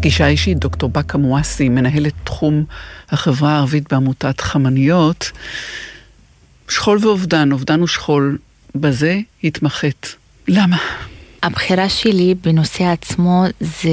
פגישה אישית, דוקטור בקה מואסי, מנהלת תחום החברה הערבית בעמותת חמניות. שכול ואובדן, אובדן ושכול, בזה התמחת. למה? הבחירה שלי בנושא עצמו זה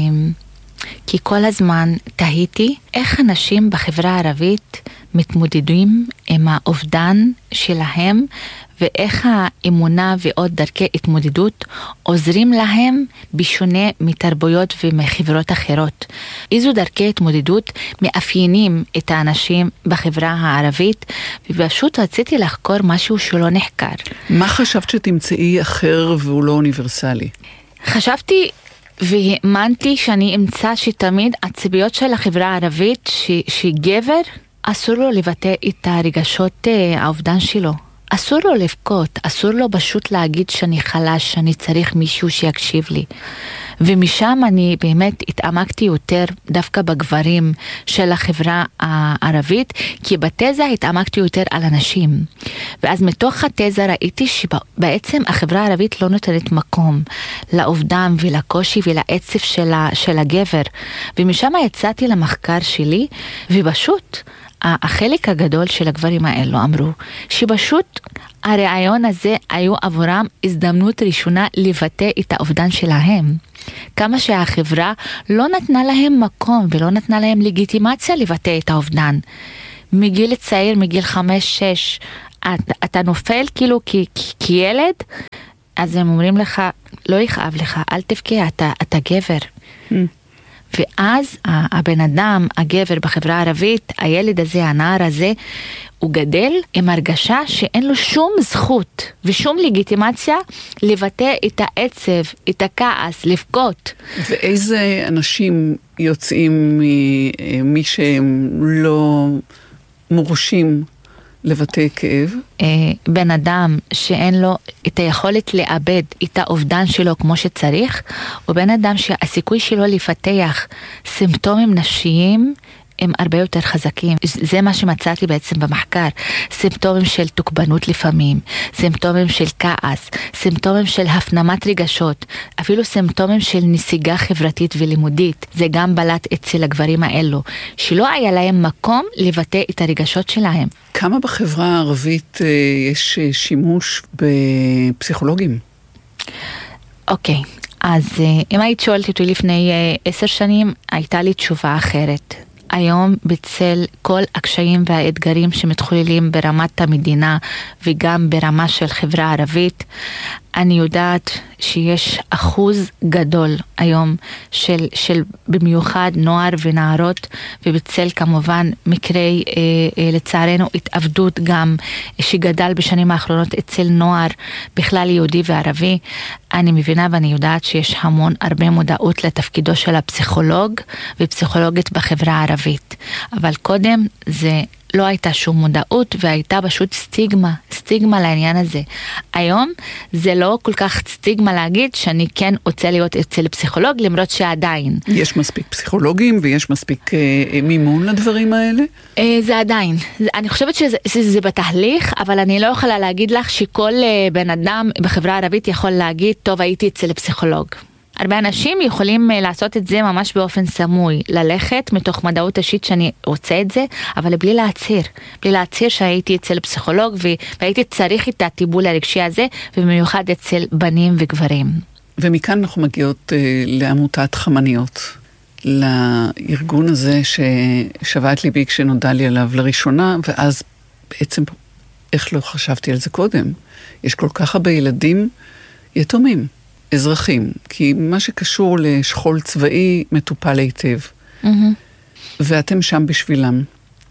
כי כל הזמן תהיתי איך אנשים בחברה הערבית מתמודדים עם האובדן שלהם, ואיך האמונה ועוד דרכי התמודדות עוזרים להם בשונה מתרבויות ומחברות אחרות. איזו דרכי התמודדות מאפיינים את האנשים בחברה הערבית, ופשוט רציתי לחקור משהו שלא נחקר. מה חשבת שתמצאי אחר והוא לא אוניברסלי? חשבתי והאמנתי שאני אמצא שתמיד הציפיות של החברה הערבית שגבר אסור לו לבטא את הרגשות האובדן שלו. אסור לו לבכות, אסור לו פשוט להגיד שאני חלש, שאני צריך מישהו שיקשיב לי. ומשם אני באמת התעמקתי יותר דווקא בגברים של החברה הערבית, כי בתזה התעמקתי יותר על אנשים. ואז מתוך התזה ראיתי שבעצם החברה הערבית לא נותנת מקום לאובדן ולקושי ולעצב של הגבר. ומשם יצאתי למחקר שלי, ופשוט החלק הגדול של הגברים האלו אמרו שפשוט הרעיון הזה היו עבורם הזדמנות ראשונה לבטא את האובדן שלהם. כמה שהחברה לא נתנה להם מקום ולא נתנה להם לגיטימציה לבטא את האובדן. מגיל צעיר, מגיל 5-6, אתה נופל כאילו כילד, אז הם אומרים לך, לא יכאב לך, אל תבכה, אתה גבר. ואז הבן אדם, הגבר בחברה הערבית, הילד הזה, הנער הזה, הוא גדל עם הרגשה שאין לו שום זכות ושום לגיטימציה לבטא את העצב, את הכעס, לבכות. ואיזה אנשים יוצאים ממי שהם לא מורשים לבטא כאב? בן אדם שאין לו את היכולת לאבד את האובדן שלו כמו שצריך, או בן אדם שהסיכוי שלו לפתח סימפטומים נפשיים הם הרבה יותר חזקים. זה מה שמצאתי בעצם במחקר. סימפטומים של תוקבנות לפעמים, סימפטומים של כעס, סימפטומים של הפנמת רגשות, אפילו סימפטומים של נסיגה חברתית ולימודית. זה גם בלט אצל הגברים האלו, שלא היה להם מקום לבטא את הרגשות שלהם. כמה בחברה הערבית יש שימוש בפסיכולוגים? אוקיי, אז אם היית שואלת אותי לפני 10 שנים, הייתה לי תשובה אחרת. היום בצל כל הקשיים והאתגרים שמתחוללים ברמת המדינה וגם ברמה של חברה ערבית, אני יודעת שיש אחוז גדול היום של במיוחד נוער ונערות, ובצל כמובן מקרי לצערנו התאבדות גם שגדל בשנים האחרונות אצל נוער בכלל יהודי וערבי. אני מבינה ואני יודעת שיש הרבה מודעות לתפקידו של הפסיכולוג ופסיכולוגית בחברה הערבית, אבל קודם זה לא הייתה שום מודעות, והייתה פשוט סטיגמה לעניין הזה. היום זה לא כל כך סטיגמה להגיד שאני כן רוצה להיות אצל פסיכולוג, למרות שעדיין. יש מספיק פסיכולוגים ויש מספיק מימון לדברים האלה? זה עדיין. אני חושבת שזה בתהליך, אבל אני לא יכולה להגיד לך שכל בן אדם בחברה הערבית יכול להגיד, טוב, הייתי אצל פסיכולוג. הרבה אנשים יכולים לעשות את זה ממש באופן סמוי, ללכת מתוך מודעות אישית שאני רוצה את זה, אבל בלי להצהיר שהייתי אצל פסיכולוג והייתי צריך את הטיפול הרגשי הזה, ובמיוחד אצל בנים וגברים. ומכאן אנחנו מגיעות לעמותת חמניות, לארגון הזה ששווה את ליבי כשנודע לי עליו לראשונה, ואז בעצם איך לא חשבתי על זה קודם? יש כל כך הרבה ילדים יתומים. אזרחים, כי מה שקשור לשכול צבאי מטופל היטב. ואתם שם בשבילם.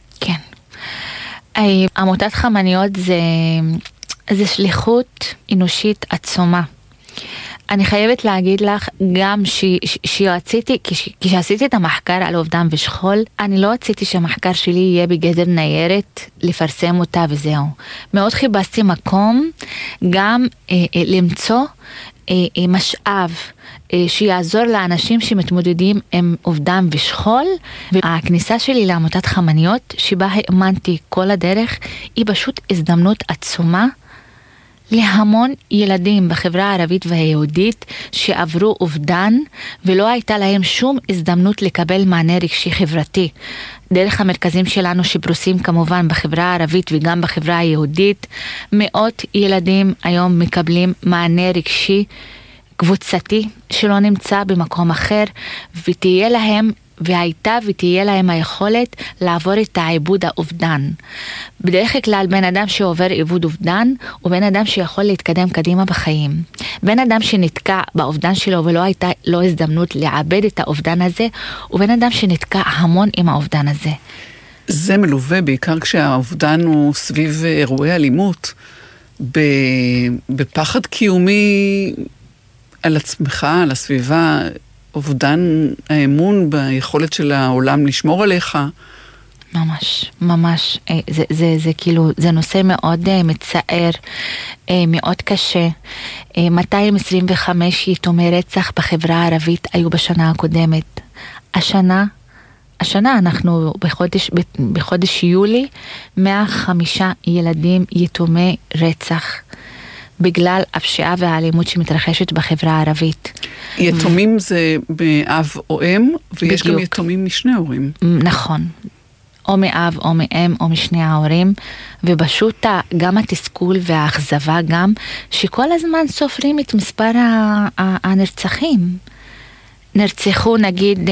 כן. עמותת חמניות זה שליחות אנושית עצומה. אני חייבת להגיד לך גם כשעשיתי את המחקר על אובדן ושכול, אני לא רציתי שהמחקר שלי יהיה בגדר ניירת לפרסם אותה וזהו. מאוד חיפשתי מקום גם למצוא משאב שיעזור לאנשים שמתמודדים עם אובדן ושכול. והכניסה שלי לעמותת חמניות, שבה האמנתי כל הדרך, היא פשוט הזדמנות עצומה להמון ילדים בחברה הערבית והיהודית שעברו אובדן ולא הייתה להם שום הזדמנות לקבל מענה רגשי חברתי. דרך המרכזים שלנו שפרוסים כמובן בחברה הערבית וגם בחברה היהודית, מאות ילדים היום מקבלים מענה רגשי קבוצתי שלא נמצא במקום אחר, ותהיה להם היכולת לעבור את העיבוד האובדן. בדרך כלל בן אדם שעובר עיבוד אובדן הוא בן אדם שיכול להתקדם קדימה בחיים. בן אדם שנתקע באובדן שלו ולא הייתה לו הזדמנות לעבד את האובדן הזה, הוא בן אדם שנתקע המון עם האובדן הזה. זה מלווה בעיקר כשהאובדן הוא סביב אירועי אלימות, בפחד קיומי על עצמך, על הסביבה, אובדן האמון ביכולת של העולם לשמור עליך. ממש, ממש. זה כאילו, זה נושא מאוד מצער, מאוד קשה. 225 יתומי רצח בחברה הערבית היו בשנה הקודמת. השנה אנחנו בחודש יולי 105 ילדים יתומי רצח. בגלל הפשיעה והאלימות שמתרחשת בחברה הערבית. יתומים זה מאב או אם, ויש בדיוק. גם יתומים משני ההורים. נכון. או מאב או מאם או משני ההורים, ופשוט גם התסכול והאכזבה גם, שכל הזמן סופרים את מספר הנרצחים. נרצחו נגיד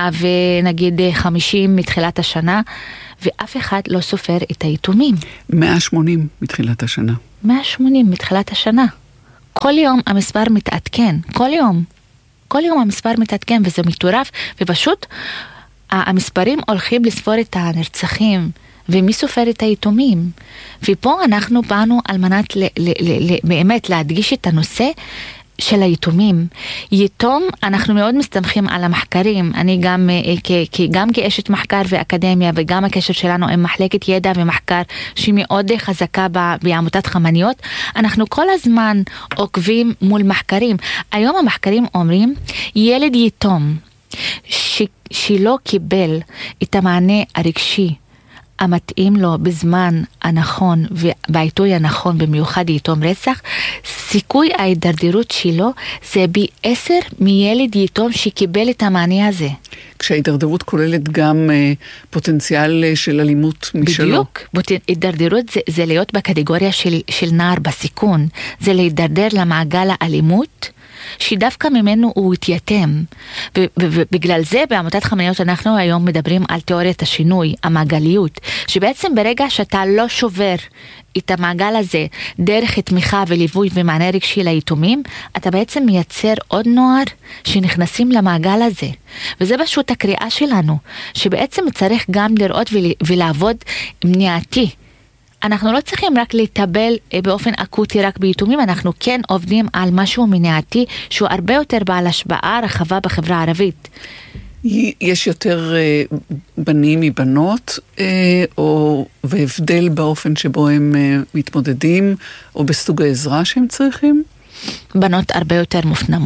150 מתחילת השנה, ואף אחד לא סופר את היתומים. 180 מתחילת השנה. 180 מתחילת השנה. כל יום המספר מתעדכן, כל יום המספר מתעדכן, וזה מטורף, ופשוט המספרים הולכים לספור את הנרצחים, ומי סופר את היתומים. ופה אנחנו באנו על מנת באמת להדגיש את הנושא של היתומים. יתום, אנחנו מאוד מסתמכים על המחקרים. אני גם כאשת מחקר ואקדמיה, וגם הקשר שלנו עם מחלקת ידע ומחקר שהיא מאוד חזקה בעמותת חמניות, אנחנו כל הזמן עוקבים מול מחקרים. היום המחקרים אומרים, ילד יתום שלא קיבל את המענה הרגשי המתאים לו בזמן הנכון ובעיתוי הנכון, במיוחד יתום רצח, סיכוי ההידרדרות שלו זה פי 10 מילד יתום שקיבל את המענה הזה. כשההידרדרות כוללת גם פוטנציאל של אלימות משלו. בדיוק, הידרדרות זה להיות בקטגוריה של נער בסיכון, זה להידרדר למעגל האלימות, שדווקא ממנו הוא התייתם. ובגלל זה בעמותת חמניות אנחנו היום מדברים על תיאוריית השינוי, המעגליות, שבעצם ברגע שאתה לא שובר את המעגל הזה דרך תמיכה וליווי ומענה רגשי ליתומים, אתה בעצם מייצר עוד נוער שנכנסים למעגל הזה. וזה פשוט הקריאה שלנו, שבעצם צריך גם לראות ולעבוד מניעתי. אנחנו לא צריכים רק לטפל באופן אקוטי רק ביתומים, אנחנו כן עובדים על משהו מניעתי שהוא הרבה יותר בעל השפעה רחבה בחברה הערבית. יש יותר בנים מבנות, והבדל באופן שבו הם מתמודדים, או בסוג העזרה שהם צריכים? בנות הרבה יותר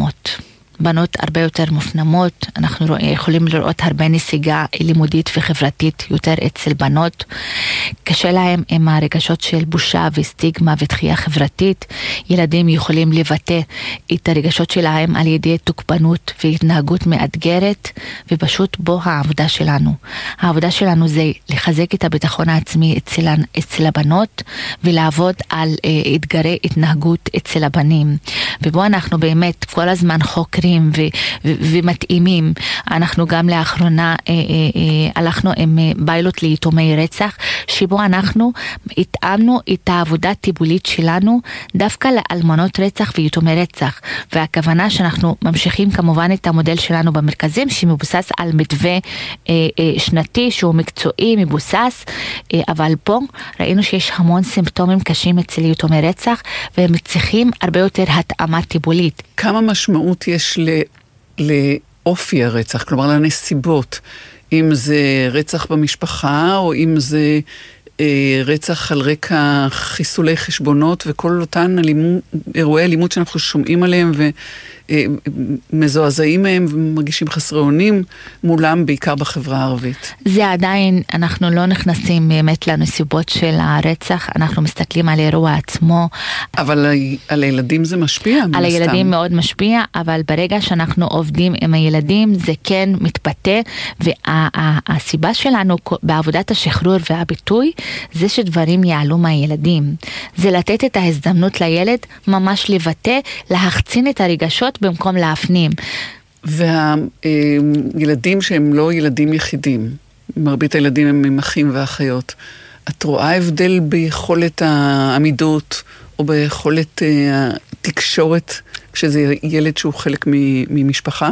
מופנמות, אנחנו יכולים לראות הרבה נסיגה לימודית וחברתית יותר אצל בנות. קשה להם עם הרגשות של בושה וסטיגמה ודחייה חברתית. ילדים יכולים לבטא את הרגשות שלהם על ידי תוקפנות והתנהגות מאתגרת, ופשוט בו העבודה שלנו זה לחזק את הביטחון העצמי אצל הבנות, ולעבוד על אתגרי התנהגות אצל הבנים. ובו אנחנו באמת כל הזמן חוקרים ומתאימים. אנחנו גם לאחרונה הלכנו עם ביילוט ליתומי רצח, שבו אנחנו התאמנו את העבודה הטיפולית שלנו דווקא לאלמנות רצח ויתומי רצח, והכוונה שאנחנו ממשיכים כמובן את המודל שלנו במרכזים, שמבוסס על מתווה שנתי שהוא מקצועי מבוסס, אבל פה ראינו שיש המון סימפטומים קשים אצל יתומי רצח, והם צריכים הרבה יותר התאמה טיפולית. כמה משמעות יש לאופי הרצח, כלומר לנסיבות, אם זה רצח במשפחה, או אם זה רצח על רקע חיסולי חשבונות, וכל אותן אירועי אלימות שאנחנו שומעים עליהם מזועזעים מהם ומרגישים חסרי אונים מולם, בעיקר בחברה הערבית. זה עדיין, אנחנו לא נכנסים באמת לנסיבות של הרצח, אנחנו מסתכלים על האירוע עצמו. אבל על הילדים זה משפיע? על הילדים מאוד משפיע, אבל ברגע שאנחנו עובדים עם הילדים זה כן מתפתה, והסיבה שלנו בעבודת השחרור והביטוי זה שדברים יעלו מהילדים. זה לתת את ההזדמנות לילד ממש לבטא, להחצין את הרגשות במקום להפנים. והילדים שהם לא ילדים יחידים, מרבית הילדים הם אחים ואחיות, את רואה הבדל ביכולת העמידות או ביכולת התקשורת כשזה ילד שהוא חלק ממשפחה?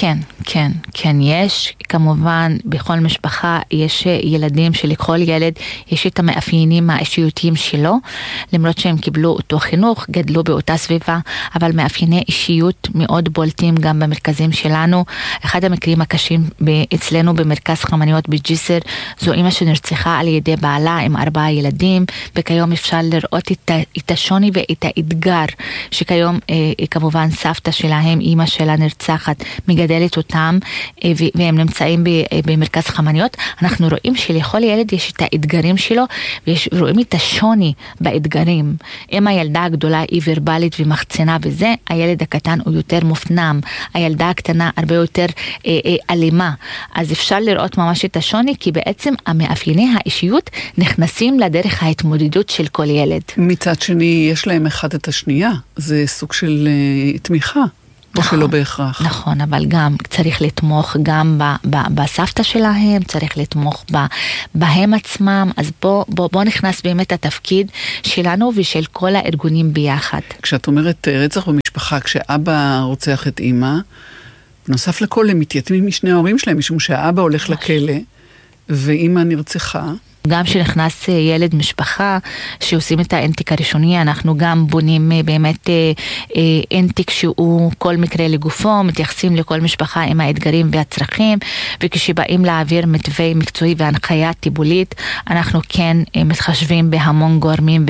כן, יש. כמובן, בכל משפחה יש ילדים שלכל ילד יש את המאפיינים האישיותיים שלו, למרות שהם קיבלו אותו חינוך, גדלו באותה סביבה, אבל מאפייני אישיות מאוד בולטים גם במרכזים שלנו. אחד המקרים הקשים אצלנו במרכז חמניות בג'יסר, זו אמא שנרצחה על ידי בעלה עם 4 ילדים, וכיום אפשר לראות את השוני ואת האתגר, שכיום כמובן סבתא שלהם, אמא שלה נרצחת, מגדלת אותם, והם נמצאים במרכז חמניות. אנחנו רואים שלכל ילד יש את האתגרים שלו, ורואים את השוני באתגרים. אם הילדה הגדולה היא ורבלית ומחצנה בזה, הילד הקטן הוא יותר מופנם, הילדה הקטנה הרבה יותר אלימה. אז אפשר לראות ממש את השוני, כי בעצם המאפייני האישיות נכנסים לדרך ההתמודדות של כל ילד. מצד שני, יש להם אחד את השנייה. זה סוג של תמיכה. נכון, שלא בהכרח. נכון, אבל גם צריך לתמוך גם בסבתא שלהם, צריך לתמוך בהם עצמם, אז בוא נכנס באמת התפקיד שלנו ושל כל הארגונים ביחד. כשאת אומרת רצח במשפחה, כשאבא רוצח את אמא, בנוסף לכל הם מתייתמים משני ההורים שלהם, משום שהאבא הולך לכלא, ואמא נרצחה, גם שנכנס ילד משפחה שעושים את האנטיק הראשוני, אנחנו גם בונים באמת אנטיק שהוא כל מקרה לגופו, מתייחסים לכל משפחה עם האתגרים והצרכים, וכשבאים להעביר מתווה מקצועי והנחיה טיפולית, אנחנו כן מתחשבים בהמון גורמים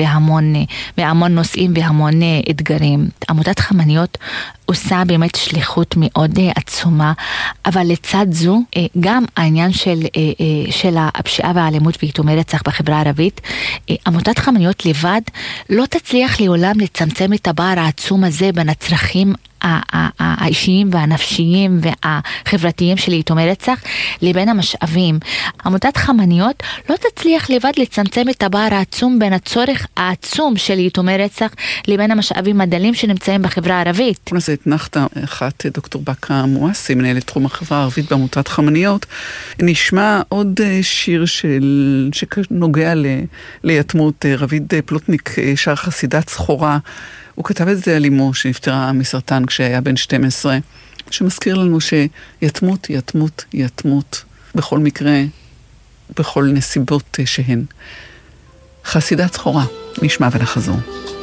בהמון נושאים והמון אתגרים. עמותת חמניות עושה באמת שליחות מאוד עצומה, אבל לצד זו, גם העניין של הפשיעה והאלימות ויתומי רצח בחברה הערבית, עמותת חמניות לבד לא תצליח לעולם לצמצם את הפער העצום הזה בין הצרכים האישיים והנפשיים והחברתיים של יתומי רצח לבין המשאבים. עמותת חמניות לא תצליח לבד לצמצם את הפער העצום בין הצורך העצום של יתומי רצח לבין המשאבים הדלים שנמצאים בחברה הערבית. אז התנחת אחת דוקטור בקה מואסי, מנהלת תחום החברה הערבית בעמותת חמניות. נשמע עוד שיר שנוגע ליתמות. רביד פלוטניק שר חסידת סחורה. הוא כתב את זה על אמו שנפטרה מסרטן כשהיה בן 12, שמזכיר לנו שיתמות, יתמות, יתמות, בכל מקרה, בכל נסיבות שהן. חסידת סחורה, נשמע ונחזור.